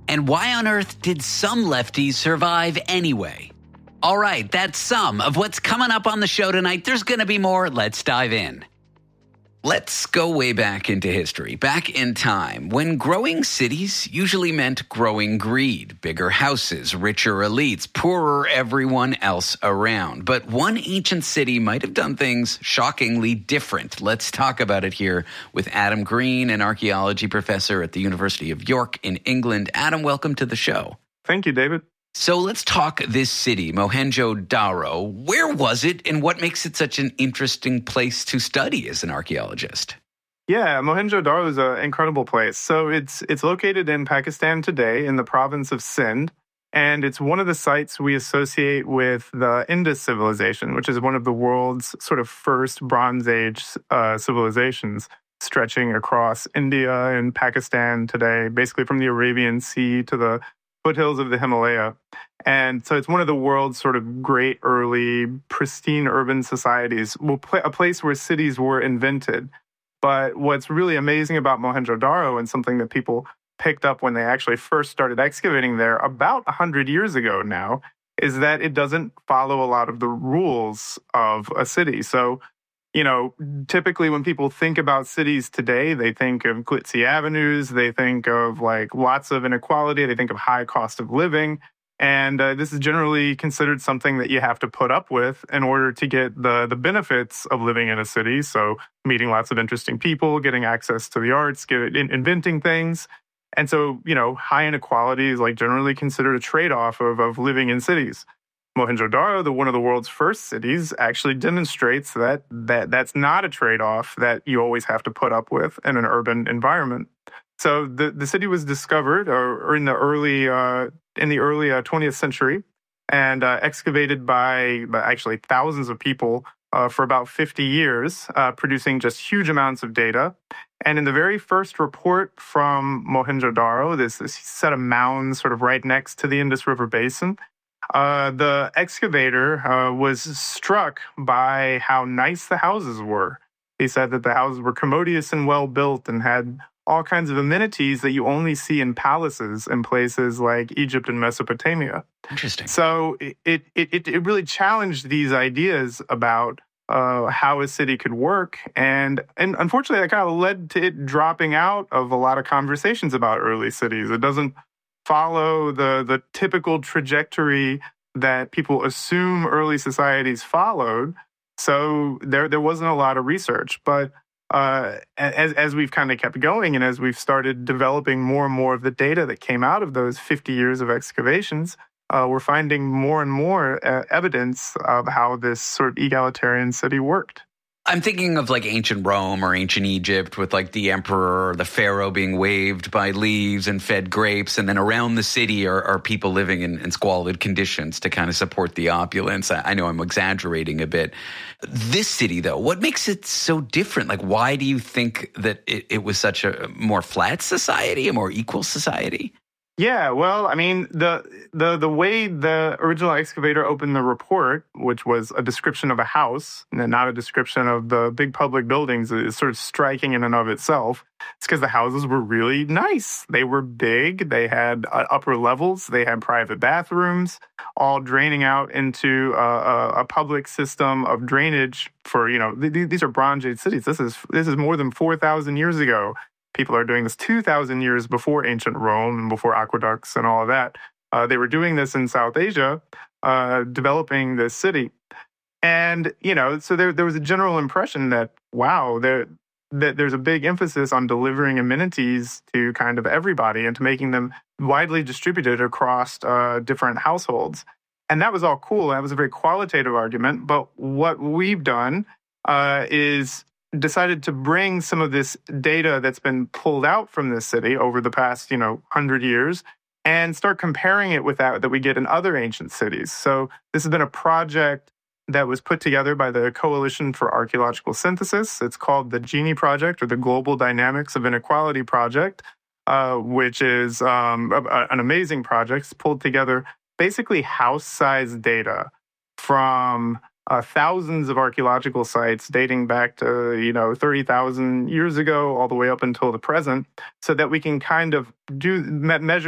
And why on earth did some lefties survive anyway? All right, that's some of what's coming up on the show tonight. There's going to be more. Let's dive in. Let's go way back into history, back in time, when growing cities usually meant growing greed, bigger houses, richer elites, poorer everyone else around. But one ancient city might have done things shockingly different. Let's talk about it here with Adam Green, an archaeology professor at the University of York in England. Adam, welcome to the show. Thank you, David. So let's talk this city, Mohenjo-Daro. Where was it, and what makes it such an interesting place to study as an archaeologist? Yeah, Mohenjo-Daro is an incredible place. So it's located in Pakistan today in the province of Sindh, and it's one of the sites we associate with the Indus civilization, which is one of the world's sort of first Bronze Age civilizations, stretching across India and Pakistan today, basically from the Arabian Sea to the foothills of the Himalaya. And so it's one of the world's sort of great early pristine urban societies, a place where cities were invented. But what's really amazing about Mohenjo-Daro, and something that people picked up when they actually first started excavating there about 100 years ago now, is that it doesn't follow a lot of the rules of a city. So, you know, typically when people think about cities today, they think of glitzy avenues, they think of like lots of inequality, they think of high cost of living. And this is generally considered something that you have to put up with in order to get the benefits of living in a city. So meeting lots of interesting people, getting access to the arts, inventing things. And so, you know, high inequality is like generally considered a trade-off of living in cities. Mohenjo-Daro, one of the world's first cities, actually demonstrates that's not a trade-off that you always have to put up with in an urban environment. So the city was discovered or in the early 20th century and excavated by actually thousands of people for about 50 years, producing just huge amounts of data. And in the very first report from Mohenjo-Daro, this set of mounds sort of right next to the Indus River Basin, the excavator was struck by how nice the houses were. He said that the houses were commodious and well built and had all kinds of amenities that you only see in palaces in places like Egypt and Mesopotamia. Interesting. So it really challenged these ideas about how a city could work. And unfortunately, that kind of led to it dropping out of a lot of conversations about early cities. It doesn't follow the typical trajectory that people assume early societies followed. So there wasn't a lot of research. But as we've kind of kept going and as we've started developing more and more of the data that came out of those 50 years of excavations, we're finding more and more evidence of how this sort of egalitarian city worked. I'm thinking of like ancient Rome or ancient Egypt with like the emperor or the pharaoh being waved by leaves and fed grapes. And then around the city are people living in squalid conditions to kind of support the opulence. I know I'm exaggerating a bit. This city, though, what makes it so different? Like, why do you think that it was such a more flat society, a more equal society? Yeah, well, I mean, the way the original excavator opened the report, which was a description of a house, and not a description of the big public buildings, is sort of striking in and of itself. It's because the houses were really nice. They were big. They had upper levels. They had private bathrooms, all draining out into a public system of drainage for, you know, these are Bronze Age cities. This is more than 4,000 years ago. People are doing this 2,000 years before ancient Rome and before aqueducts and all of that. They were doing this in South Asia, developing this city. And, you know, so there was a general impression that, wow, there's a big emphasis on delivering amenities to kind of everybody and to making them widely distributed across different households. And that was all cool. That was a very qualitative argument. But what we've done is decided to bring some of this data that's been pulled out from this city over the past, 100 years and start comparing it with that we get in other ancient cities. So this has been a project that was put together by the Coalition for Archaeological Synthesis. It's called the GENIE Project, or the Global Dynamics of Inequality Project, which is an amazing project. It's pulled together basically house-sized data from thousands of archaeological sites dating back to 30,000 years ago all the way up until the present, so that we can kind of measure